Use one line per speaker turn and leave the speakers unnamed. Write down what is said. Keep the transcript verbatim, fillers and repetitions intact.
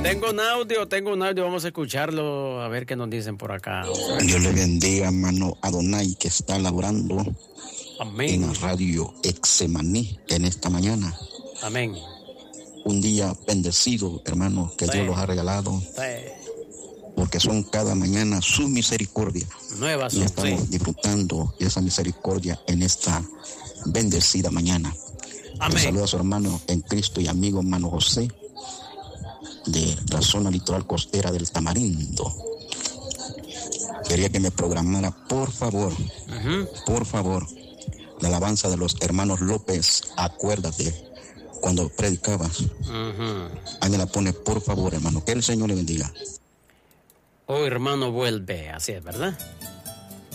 Tengo un audio, tengo un audio, vamos a escucharlo, a ver qué nos dicen por acá.
Dios le bendiga, hermano Adonai, que está laborando
Amén.
en la radio Exemaní en esta mañana.
Amén.
Un día bendecido, hermano, que
Sí.
Dios los ha regalado,
Sí.
porque son cada mañana su misericordia.
Nuevas
Y
son,
estamos
sí.
disfrutando de esa misericordia en esta bendecida mañana.
Amén.
Le saluda a su hermano en Cristo y amigo hermano José, de la zona litoral costera del Tamarindo. Quería que me programara, por favor,
Uh-huh.
por favor, la alabanza de los hermanos López, acuérdate, cuando predicabas.
Uh-huh.
Ahí me la pone, por favor, hermano. Que el Señor le bendiga.
Oh, hermano, vuelve. Así es, ¿verdad?